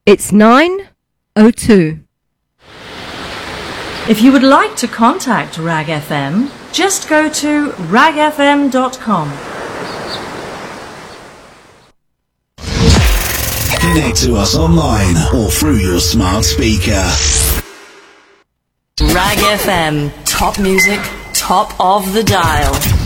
It's 9:02. If you would like to contact Rag FM, just go to ragfm.com. Connect to us online or through your smart speaker. Rag FM, top music, top of the dial.